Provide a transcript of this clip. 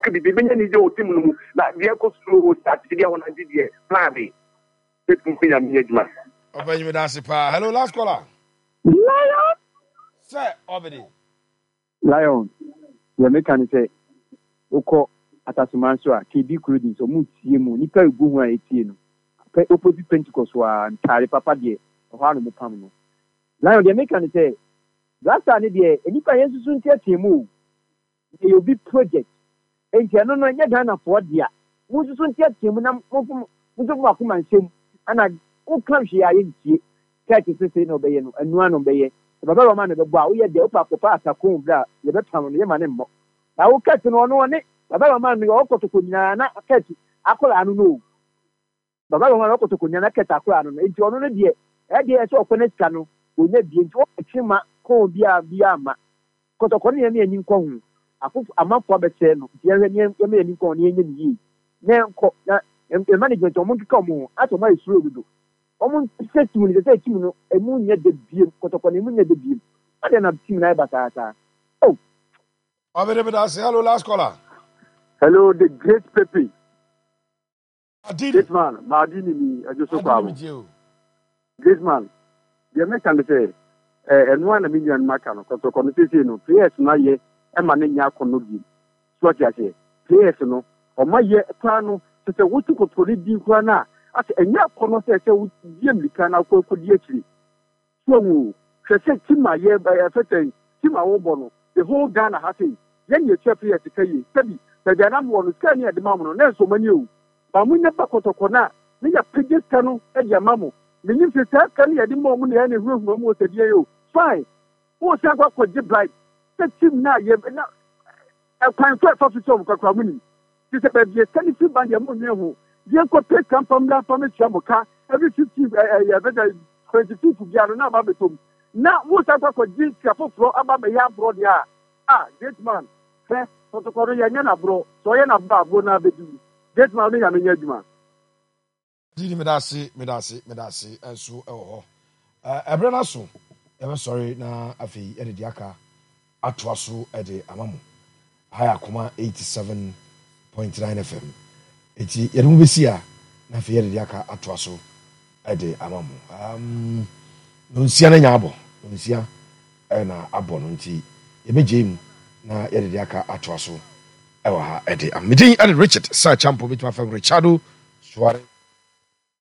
could be many new team like the Echo Slow start to the one I did here. Plan B. Let me finish engagement. Hello, last caller. Lion. Sir, Obedi. Lion. The mechanic say, Oko Atasumanswa, KB Crudin, so Mutimu, Nika Guma 18. Opposite Pentecost and Tari Papa dear, or Harlem Pamino. Lion, the mechanic say, last time, dear, and if I answer soon get him move, there will be project. And you know, you're done for dear. Who's soon get him when I'm Wakuman Sim, and I will come here. I ain't see. Catch it, say no, bay and one obey. The Baba man of the bow, yet the upper papa, cool, blah, the better on the man. I will catch on one. The Baba man, the Oko to Kunyana, catch it. I know. The Baba man, Oko to Kunyana, catch a crown. It's only dear. Idea so connect canoe will not be into a chima, call via Biama. Cotoconia and Incon. I put a month for the same, the other name, Incon, ye. Now, the management of Monte Como, at my through. Almost said to me, the a moon yet the beam, Cotoconia the beam. I don't have seen Ibata. Oh, Hello, last caller. Hello, the great Pepe. This man, Mardini, I just with you. This man, the American say, and 1 million Macano, Cotoconia, players na ye, and Manania Conogi. So what I say, players no, or my year, Plano, to say what you could police Diana. As a young connoisseur would be can I could actually. So, she said, Tima, yeah, by a certain Tima Obono, the whole Ghana having. Then you check here to tell you, Teddy, that the number one is canny at the moment, and so many. But we never got a corner. We are pretty canoe at your mamma. The new sister can at the moment, any room almost a year. Fine. What's that what could you like? That him now, yeah, but now. I can't try for some Kakramuni. This is a baby, can you see by your money? You could take come from that from a chamoka every 50 22 to get another babitum. Now, what's that for this couple floor about my young bro? Ah, this man, fair, Kotokoria Yana bro, so Yana Babona Bedu. This man, I'm in Yaduma. Didi medasi, and so, oh, Ebrenaso, ever sorry, na afi, Ediaka, Atwasu, Ede Amamu, Hayakuma 87.9 FM. Eti yɛde besi a na fe yɛde aka atoa so ɛde amamu no nsia na nya abɔ no nsia na abɔ no nti yɛbɛgye mu na yɛde aka atoa so ɛwɔ ha ɛde amedin ɛde Richard Sir Champo bituma fam Richardo Suare